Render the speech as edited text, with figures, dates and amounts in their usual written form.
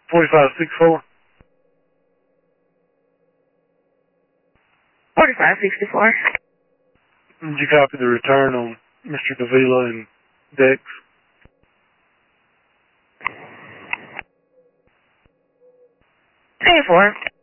4564. 4564. Did you copy the return on Mr. Davila and Dex? 24.